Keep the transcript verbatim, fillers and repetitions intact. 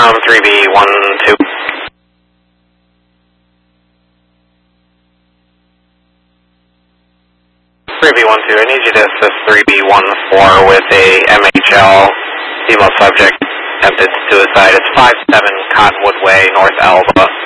Um, three B one two. three B one two, I need you to assist three B one four with a M H L female subject attempted suicide. It's five seven Cottonwood Way, North Alba.